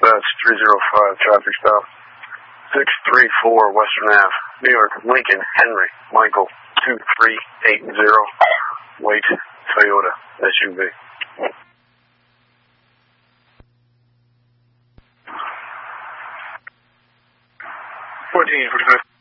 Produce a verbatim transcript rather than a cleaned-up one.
That's three oh five, traffic stop. six three four Western Avenue, New York, Lincoln, Henry, Michael, two three eight zero. Wait, Toyota, S U V. fourteen forty-five.